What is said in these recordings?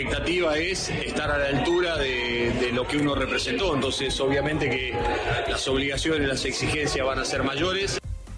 expectativa es estar a la altura de lo que uno representó, entonces obviamente que las obligaciones, las exigencias van a ser mayores.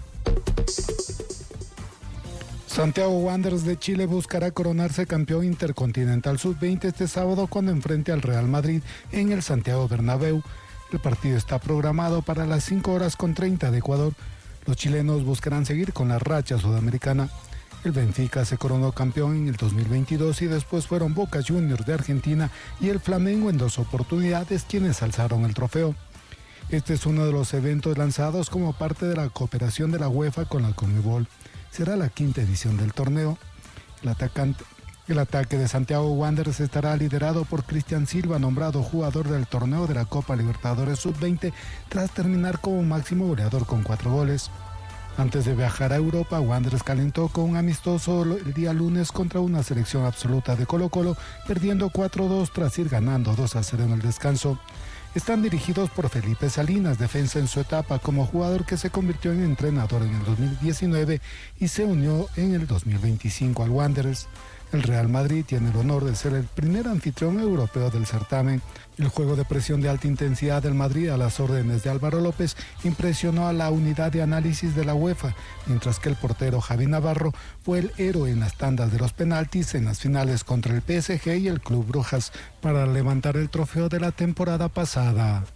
Santiago Wanderers de Chile buscará coronarse campeón intercontinental sub-20 este sábado cuando enfrente al Real Madrid en el Santiago Bernabéu. El partido está programado para las 5:30 de Ecuador. Los chilenos buscarán seguir con la racha sudamericana. El Benfica se coronó campeón en el 2022 y después fueron Boca Juniors de Argentina y el Flamengo en 2 oportunidades quienes alzaron el trofeo. Este es uno de los eventos lanzados como parte de la cooperación de la UEFA con la Conmebol. Será la 5ª edición del torneo. El ataque de Santiago Wanderers estará liderado por Cristian Silva, nombrado jugador del torneo de la Copa Libertadores Sub-20 tras terminar como máximo goleador con 4 goles. Antes de viajar a Europa, Wanderers calentó con un amistoso el día lunes contra una selección absoluta de Colo-Colo, perdiendo 4-2 tras ir ganando 2-0 en el descanso. Están dirigidos por Felipe Salinas, defensa en su etapa como jugador que se convirtió en entrenador en el 2019 y se unió en el 2025 al Wanderers. El Real Madrid tiene el honor de ser el primer anfitrión europeo del certamen. El juego de presión de alta intensidad del Madrid a las órdenes de Álvaro López impresionó a la unidad de análisis de la UEFA, mientras que el portero Javi Navarro fue el héroe en las tandas de los penaltis en las finales contra el PSG y el Club Brujas para levantar el trofeo de la temporada pasada.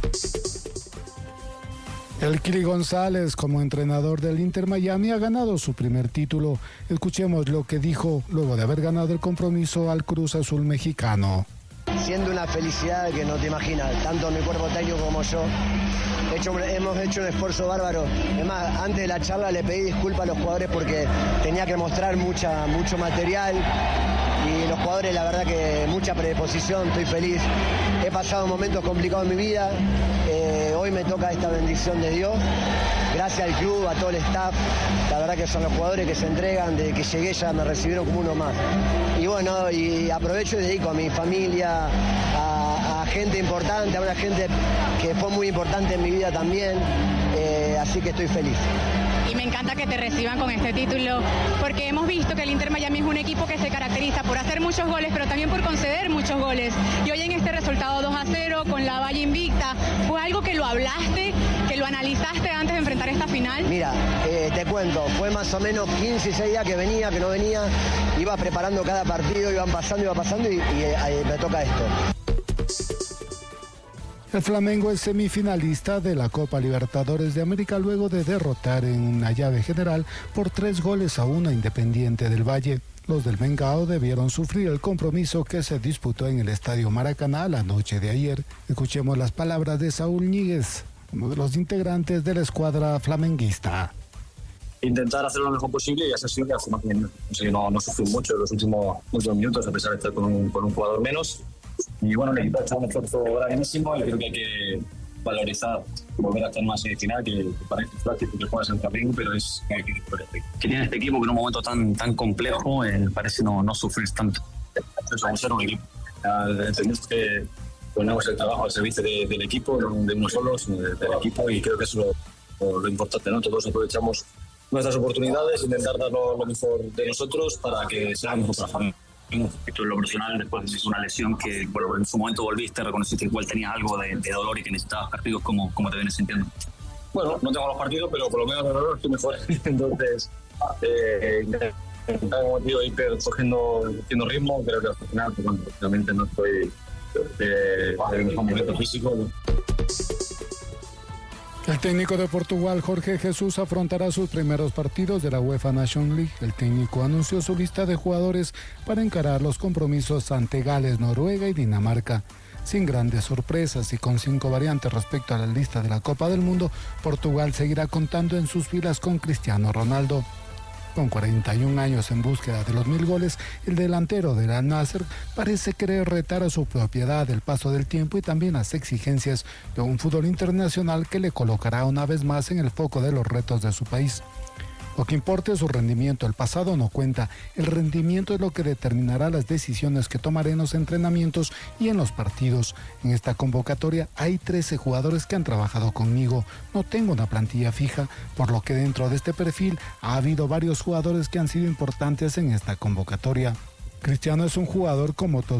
El Kili González, como entrenador del Inter Miami, ha ganado su primer título. Escuchemos lo que dijo luego de haber ganado el compromiso al Cruz Azul mexicano. Siendo una felicidad que no te imaginas, tanto mi cuerpo técnico como yo. Hemos hecho un esfuerzo bárbaro. Además, antes de la charla le pedí disculpas a los jugadores porque tenía que mostrar mucho material. Y los jugadores, la verdad que mucha predisposición, estoy feliz. He pasado momentos complicados en mi vida. Hoy me toca esta bendición de Dios. Gracias al club, a todo el staff. La verdad que son los jugadores que se entregan. Desde que llegué ya me recibieron como uno más. Y bueno, y aprovecho y dedico a mi familia, a gente importante, a una gente que fue muy importante en mi vida también. Así que estoy feliz. Y me encanta que te reciban con este título, porque hemos visto que el Inter Miami es un equipo que se caracteriza por hacer muchos goles, pero también por conceder muchos goles. Y hoy en este resultado 2-0 con la valla invicta, ¿fue algo que lo hablaste, que lo analizaste antes de enfrentar esta final? Mira, te cuento, fue más o menos 15, 16 días que no venía, iba preparando cada partido, iba pasando y me toca esto. El Flamengo es semifinalista de la Copa Libertadores de América luego de derrotar en una llave general por 3-1 a Independiente del Valle. Los del Mengao debieron sufrir el compromiso que se disputó en el Estadio Maracaná la noche de ayer. Escuchemos las palabras de Saúl Ñíguez, uno de los integrantes de la escuadra flamenguista. Intentar hacer lo mejor posible y así ha sido que hace más bien. No sufrí mucho en los últimos minutos a pesar de estar con un jugador menos. Y bueno, el equipo ha hecho un esfuerzo grandísimo y creo que hay que valorizar, volver a estar más semifinal, que parece fácil porque juegas en Flamengo, pero es que tiene este equipo que en un momento tan complejo parece no sufrir tanto. Entonces vamos a ser un equipo. Entendemos que ponemos el trabajo al servicio del equipo, de unos solos, del equipo, y creo que eso es lo importante, ¿no? Todos aprovechamos nuestras oportunidades, intentar dar lo mejor de nosotros para que sea mejor para Flamengo. En lo personal, después de una lesión que en su momento volviste, reconociste que igual tenías algo de dolor y que necesitabas partidos, ¿cómo te vienes sintiendo? Bueno, no tengo los partidos, pero por lo menos de dolor estoy mejor. Entonces, hemos ir cogiendo ritmo, creo que al final, pues, bueno, realmente no estoy en el mejor momento físico. El técnico de Portugal, Jorge Jesús, afrontará sus primeros partidos de la UEFA Nations League. El técnico anunció su lista de jugadores para encarar los compromisos ante Gales, Noruega y Dinamarca. Sin grandes sorpresas y con 5 variantes respecto a la lista de la Copa del Mundo, Portugal seguirá contando en sus filas con Cristiano Ronaldo. Con 41 años en búsqueda de los 1000 goles, el delantero del Al Nassr parece querer retar a su propiedad el paso del tiempo y también las exigencias de un fútbol internacional que le colocará una vez más en el foco de los retos de su país. Lo que importa es su rendimiento, el pasado no cuenta, el rendimiento es lo que determinará las decisiones que tomaré en los entrenamientos y en los partidos. En esta convocatoria hay 13 jugadores que han trabajado conmigo, no tengo una plantilla fija, por lo que dentro de este perfil ha habido varios jugadores que han sido importantes en esta convocatoria. Cristiano es un jugador como todo